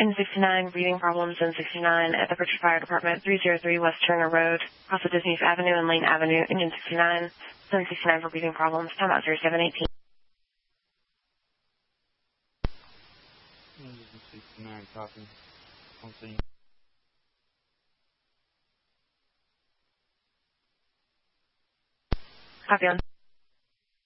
N69, breathing problems, N69 at the Pritchard Fire Department, 303 West Turner Road, across the Disney's Avenue and Lane Avenue, engine 69, N69 for breathing problems, timeout 0718. Engine 69, copy. On scene. Copy on.